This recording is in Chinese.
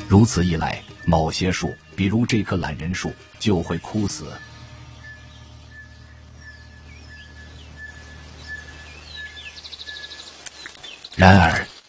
如此一来，某些树，比如这棵懒人树，就会枯死。然而，